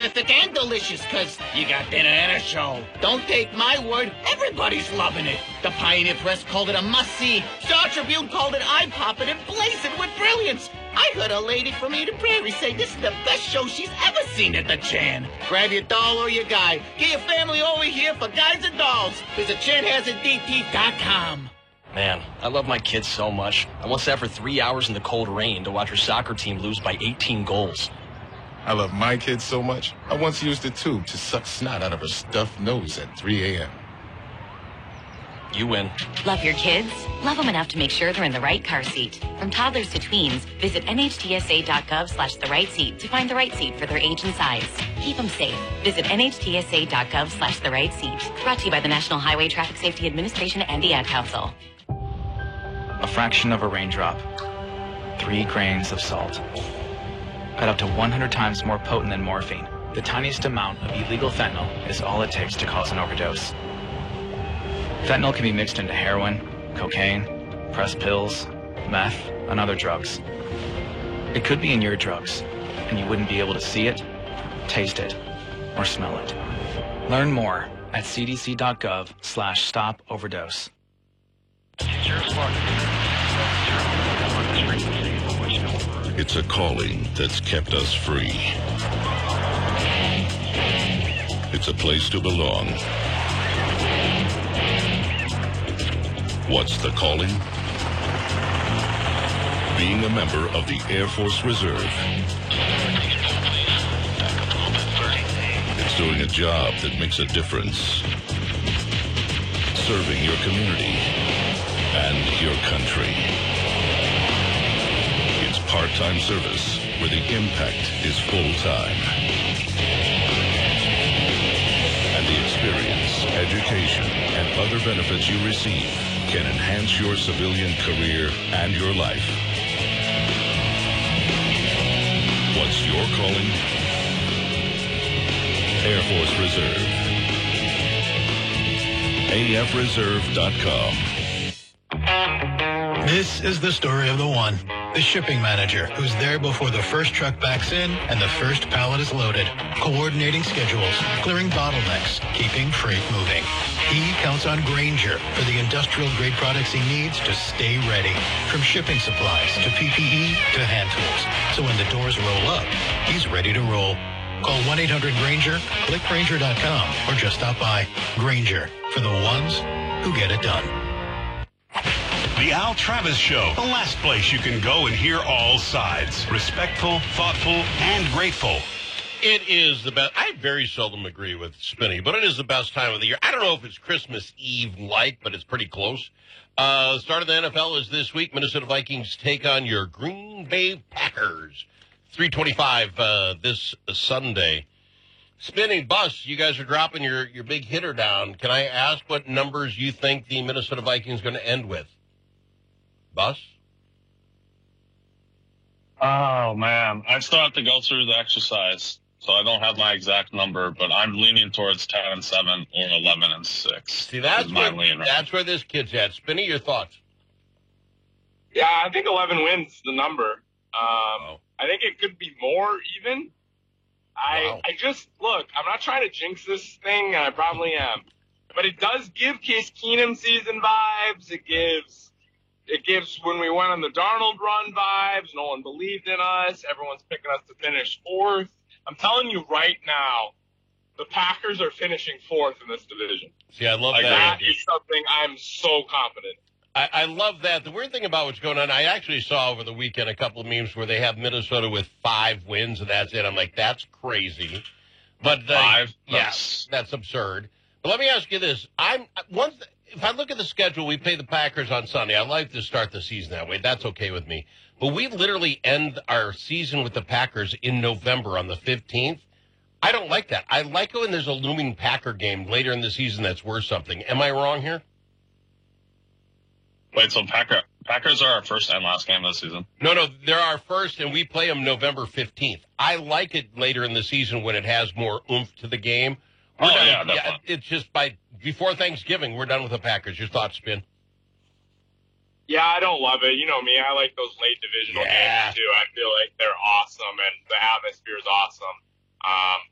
terrific and delicious, because you got dinner and a show. Don't take my word, everybody's loving it. The Pioneer Press called it a must-see. Star Tribune called it eye-popping and blazing with brilliance. I heard a lady from Eden Prairie say this is the best show she's ever seen at the Chan. Grab your doll or your guy. Get your family over here for Guys and Dolls. Visit ChanHasItDT.com. Man, I love my kids so much. I once sat for 3 hours in the cold rain to watch her soccer team lose by 18 goals. I love my kids so much, I once used a tube to suck snot out of her stuffed nose at 3 a.m. You win. Love your kids? Love them enough to make sure they're in the right car seat. From toddlers to tweens, visit nhtsa.gov/the-right-seat to find the right seat for their age and size. Keep them safe. Visit nhtsa.gov/the-right-seat. Brought to you by the National Highway Traffic Safety Administration and the Ad Council. A fraction of a raindrop. 3 grains of salt. At up to 100 times more potent than morphine, the tiniest amount of illegal fentanyl is all it takes to cause an overdose. Fentanyl can be mixed into heroin, cocaine, pressed pills, meth, and other drugs. It could be in your drugs, and you wouldn't be able to see it, taste it, or smell it. Learn more at cdc.gov/stop-overdose. It's a calling that's kept us free. It's a place to belong. What's the calling? Being a member of the Air Force Reserve. It's doing a job that makes a difference. Serving your community and your country. It's part-time service where the impact is full-time. And the experience, education, and other benefits you receive can enhance your civilian career and your life. What's your calling? Air Force Reserve. AFReserve.com. This is the story of the one. The shipping manager, who's there before the first truck backs in and the first pallet is loaded, coordinating schedules, clearing bottlenecks, keeping freight moving. He counts on Grainger for the industrial-grade products he needs to stay ready, from shipping supplies to PPE to hand tools. So when the doors roll up, he's ready to roll. Call 1-800-GRAINGER, click Grainger.com, or just stop by. Grainger, for the ones who get it done. The Al Travis Show, the last place you can go and hear all sides. Respectful, thoughtful, and grateful. It is the best. I very seldom agree with Spinny, but it is the best time of the year. I don't know if it's Christmas Eve-like, but it's pretty close. Start of the NFL is this week. Minnesota Vikings take on your Green Bay Packers. 3:25 this Sunday. Spinny, Bus, you guys are dropping your big hitter down. Can I ask what numbers you think the Minnesota Vikings are going to end with? Bus? Oh, man. I still have to go through the exercise, so I don't have my exact number, but I'm leaning towards 10-7 or 11-6. See, that's where this kid's at. Spinny, your thoughts? Yeah, I think 11 wins the number. I think it could be more even. I just, look, I'm not trying to jinx this thing, and I probably am. But it does give Case Keenum season vibes. It gives when we went on the Darnold run vibes. No one believed in us. Everyone's picking us to finish 4th. I'm telling you right now, the Packers are finishing 4th in this division. See, I love that. That is something I'm so confident. I love that. The weird thing about what's going on, I actually saw over the weekend a couple of memes where they have Minnesota with 5 wins, and that's it. I'm like, that's crazy. But 5? Yes, that's absurd. But let me ask you this. If I look at the schedule, we play the Packers on Sunday. I like to start the season that way. That's okay with me. But we literally end our season with the Packers in November on the 15th. I don't like that. I like it when there's a looming Packer game later in the season that's worth something. Am I wrong here? Wait, so Packers are our first and last game of the season? No, they're our first, and we play them November 15th. I like it later in the season when it has more oomph to the game. Yeah, definitely. Yeah, it's just before Thanksgiving, we're done with the Packers. Your thoughts, Spin? Yeah, I don't love it. You know me. I like those late divisional games, too. I feel like they're awesome, and the atmosphere is awesome.